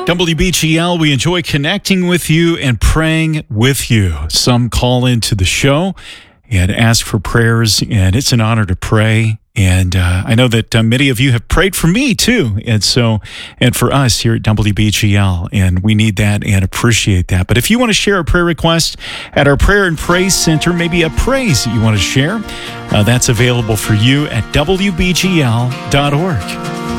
WBGL, we enjoy connecting with you and praying with you. Some call into the show and ask for prayers, and it's an honor to pray. And I know that many of you have prayed for me too, and for us here at WBGL, and we need that and appreciate that. But if you want to share a prayer request at our Prayer and Praise Center, maybe a praise that you want to share, that's available for you at WBGL.org.